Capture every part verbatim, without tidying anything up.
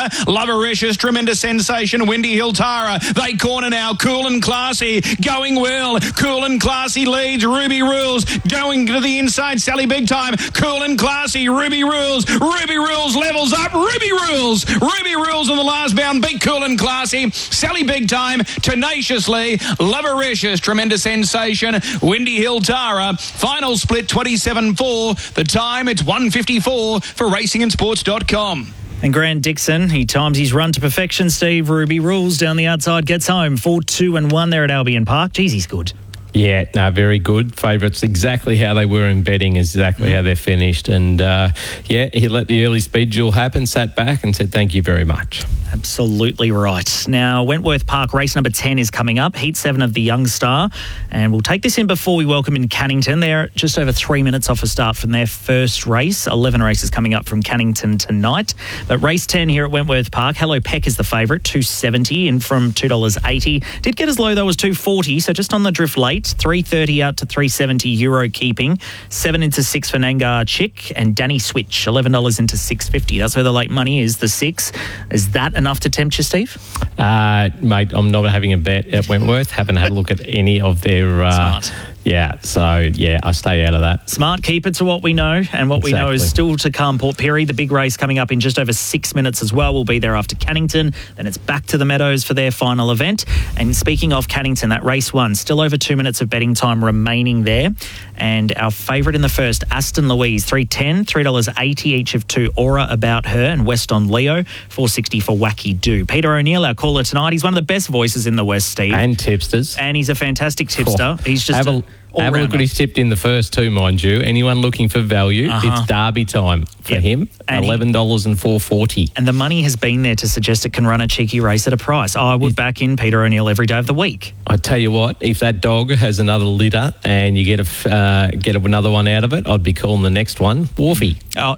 Tara, Lovericious, Tremendous Sensation, Windy Hill Tara. They corner now. Cool and Classy going well. Cool and Classy leads. Ruby Rules going to the inside. Sally Big Time. Cool and Classy. Ruby Rules. Ruby Rules levels up. Ruby Rules. Ruby Rules in the last bound. Beat Cool and Classy. Sally Big Time. Tenaciously. Lovericious. Tremendous Sensation. Windy Hill Tara. Final split twenty-seven four. The time it's one fifty-four for racing and sports dot com. And Grant Dixon, he times his run to perfection, Steve. Ruby Rules down the outside, gets home. four two and one there at Albion Park. Jeez, he's good. Yeah, no, very good. Favourites exactly how they were in betting, exactly how they're finished. And, uh, yeah, he let the early speed duel happen, sat back and said thank you very much. Absolutely right. Now, Wentworth Park race number ten is coming up, Heat seven of the Young Star. And we'll take this in before we welcome in Cannington. They're just over three minutes off a start from their first race. eleven races coming up from Cannington tonight. But race ten here at Wentworth Park, Hello Peck is the favourite, two forty in from two dollars eighty. Did get as low though as two forty, so just on the drift late. three thirty out to three seventy Euro keeping. seven into six for Nangar Chick and Danny Switch, eleven dollars into six fifty. That's where the late money is, the six. Is that enough to tempt you, Steve? Uh, mate, I'm not having a bet at Wentworth. Haven't had a look at any of their... Uh, Smart. Yeah, so, yeah, I stay out of that. Smart, keep it to what we know, and what Exactly. we know is still to come. Port Pirie, the big race coming up in just over six minutes as well. We'll be there after Cannington. Then it's back to the Meadows for their final event. And speaking of Cannington, that race one, still over two minutes of betting time remaining there. And our favourite in the first, Aston Louise, three ten, three dollars eighty each of two Aura About Her and West on Leo, four sixty for Wacky Do. Peter O'Neill, our caller tonight, he's one of the best voices in the West, Steve. And tipsters. And he's a fantastic tipster. Oh, He's just have a, a have a look what he's tipped in the first two, mind you. Anyone looking for value, Uh-huh. it's Derby time for Yep. him, And he- eleven dollars and four forty. And the money has been there to suggest it can run a cheeky race at a price. I would back in Peter O'Neill every day of the week. I tell you what, if that dog has another litter and you get a f- uh, get another one out of it, I'd be calling the next one Wharfie. Oh.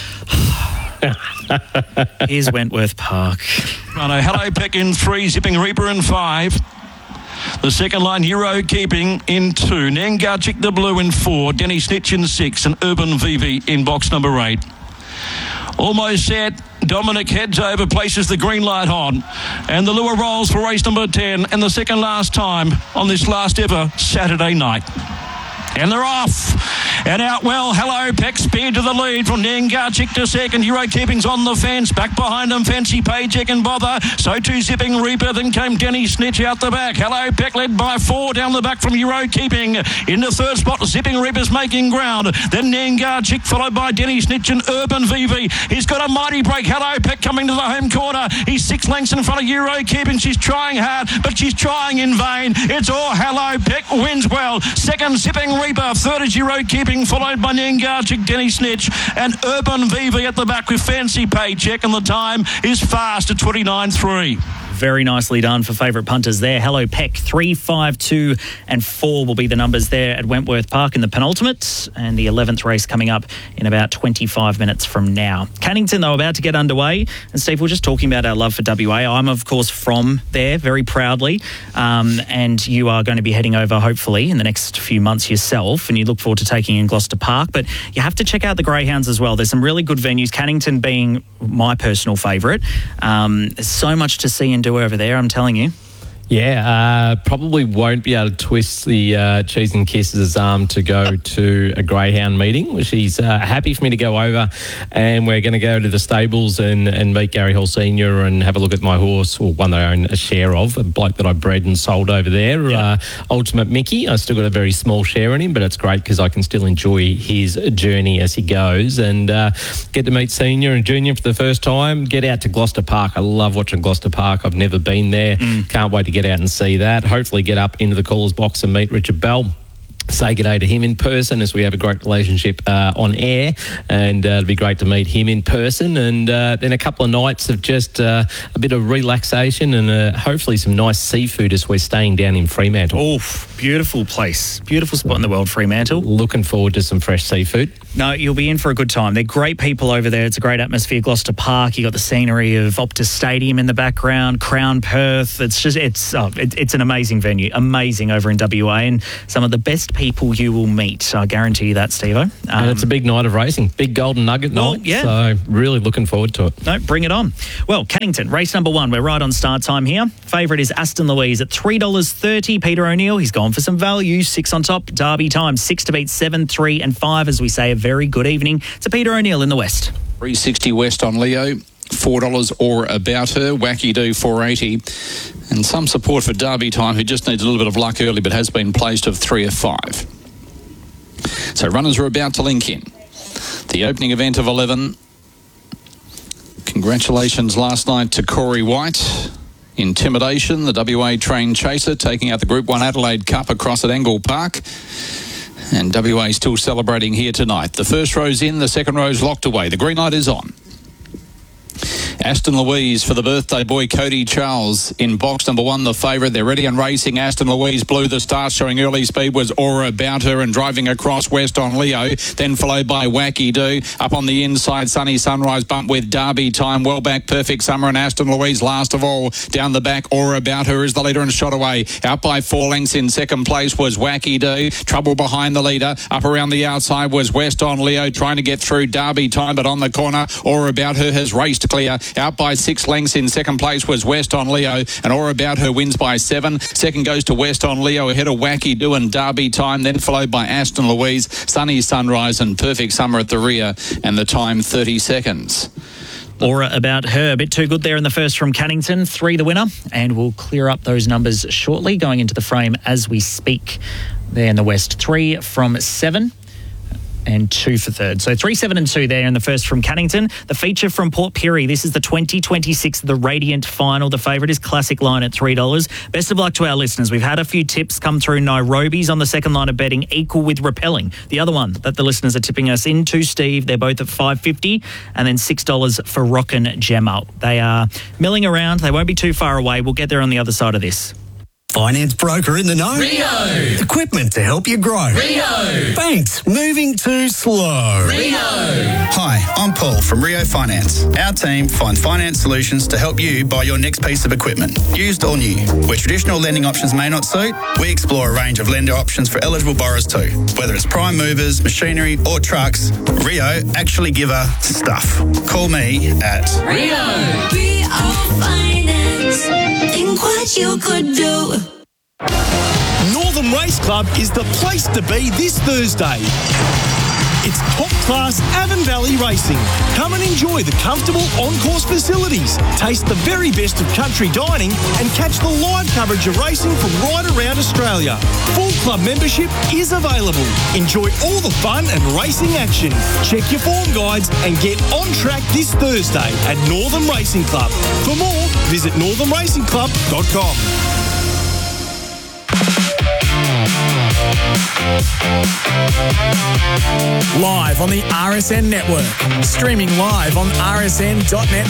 Here's Wentworth Park. Righto, Hello Peck in three, Zipping Reaper in five. The second line, Euro Keeping in two. Nangar Chick the Blue in four. Denny Snitch in six. And Urban Vivi in box number eight. Almost set. Dominic heads over, places the green light on. And the lure rolls for race number ten. And the second last time on this last ever Saturday night. And they're off. And out well, Hello Peck, speed to the lead from Nangar Chick to second. Euro Keeping's on the fence. Back behind them, Fancy Paycheck and Bother. So too Zipping Reaper. Then came Denny Snitch out the back. Hello Peck led by four down the back from Euro Keeping. In the third spot, Zipping Reaper's making ground. Then Nangar Chick followed by Denny Snitch and Urban Vivi. He's got a mighty break. Hello Peck coming to the home corner. He's six lengths in front of Euro Keeping. She's trying hard, but she's trying in vain. It's all Hello Peck wins well. Second, Zipping Reaper. Third is Euro Keeping, followed by Nangar Chick, Denny Snitch, and Urban Vivi at the back with Fancy Paycheck, and the time is fast at twenty-nine three. Very nicely done for favourite punters there. Hello Peck, three, five, two and four will be the numbers there at Wentworth Park in the penultimate, and the eleventh race coming up in about twenty-five minutes from now. Cannington, though, about to get underway. And Steve, we're just talking about our love for W A. I'm, of course, from there very proudly, um, and you are going to be heading over, hopefully, in the next few months yourself, and you look forward to taking in Gloucester Park. But you have to check out the Greyhounds as well. There's some really good venues, Cannington being my personal favourite. Um, there's so much to see and do over there, I'm telling you. Yeah, uh, probably won't be able to twist the uh, Cheese and Kisses arm to go to a Greyhound meeting. She's uh, happy for me to go over, and we're going to go to the stables and, and meet Gary Hall Senior and have a look at my horse, or one that I own a share of, a bloke that I bred and sold over there, yeah. uh, Ultimate Mickey. I still got a very small share in him, but it's great because I can still enjoy his journey as he goes, and uh, get to meet Senior and Junior for the first time, get out to Gloucester Park. I love watching Gloucester Park. I've never been there. Mm. Can't wait to get out and see that. Hopefully get up into the caller's box and meet Richard Bell. Say good day to him in person, as we have a great relationship uh, on air, and uh, it'd be great to meet him in person. And uh, then a couple of nights of just uh, a bit of relaxation and uh, hopefully some nice seafood as we're staying down in Fremantle. Oh, beautiful place. Beautiful spot in the world, Fremantle. Looking forward to some fresh seafood. No, you'll be in for a good time. They're great people over there. It's a great atmosphere. Gloucester Park, you got the scenery of Optus Stadium in the background, Crown Perth. It's just, it's, oh, it, it's an amazing venue. Amazing over in W A, and some of the best people you will meet. I guarantee you that, Steve-O. Um, and it's a big night of racing. Big golden nugget well, night. yeah. So really looking forward to it. No, bring it on. Well, Cannington, race number one. We're right on start time here. Favourite is Aston Louise at three dollars thirty. Peter O'Neill, he's gone for some value. Six on top. Derby time. Six to beat seven, three and five. As we say, a very good evening to Peter O'Neill in the West. three sixty West on Leo. four dollars or about her. Wacky Do four eighty. And some support for Derby Time, who just needs a little bit of luck early but has been placed of three or five. So runners are about to link in. The opening event of eleven. Congratulations last night to Corey White. Intimidation, the W A trained chaser, taking out the Group one Adelaide Cup across at Angle Park. And W A still celebrating here tonight. The first row's in, the second row's locked away. The green light is on. Aston Louise for the birthday boy Cody Charles in box number one, the favourite. They're ready and racing. Aston Louise blew the start, showing early speed was Aura About Her and driving across West on Leo, then followed by Wacky Do. Up on the inside, Sunny Sunrise bump with Derby Time. Well back, Perfect Summer and Aston Louise last of all. Down the back, Aura About Her is the leader and shot away. Out by four lengths in second place was Wacky Do. Trouble behind the leader. Up around the outside was West on Leo, trying to get through Derby Time, but on the corner, Aura About Her has raced clear. Out by six lengths in second place was West on Leo, and Aura About Her wins by seven. Second goes to West on Leo ahead of Wacky Do and Derby Time, then followed by Aston Louise, Sunny Sunrise and Perfect Summer at the rear, and the time thirty seconds. Aura About Her, a bit too good there in the first from Cannington. Three the winner, and we'll clear up those numbers shortly, going into the frame as we speak. There in the West, three from seven. And two for third. So three, seven and two there in the first from Cannington. The feature from Port Pirie. This is the twenty twenty-six The Radiant Final. The favourite is Classic Line at three dollars. Best of luck to our listeners. We've had a few tips come through. Nairobi's on the second line of betting, equal with Repelling. The other one that the listeners are tipping us into, Steve, they're both at five fifty. And then six dollars for Rockin' Gemma. They are milling around. They won't be too far away. We'll get there on the other side of this. Finance broker in the know. Rio. Equipment to help you grow. Rio. Banks moving too slow. Rio. Hi, I'm Paul from Rio Finance. Our team finds finance solutions to help you buy your next piece of equipment, used or new. Where traditional lending options may not suit, we explore a range of lender options for eligible borrowers too. Whether it's prime movers, machinery or trucks, Rio actually give a stuff. Call me at Rio. Rio Finance. Think what you could do. Northern Race Club is the place to be this Thursday. It's top-class Avon Valley racing. Come and enjoy the comfortable on-course facilities, taste the very best of country dining, and catch the live coverage of racing from right around Australia. Full club membership is available. Enjoy all the fun and racing action. Check your form guides and get on track this Thursday at Northern Racing Club. For more, visit northern racing club dot com. Live on the R S N network. Streaming live on r s n dot net.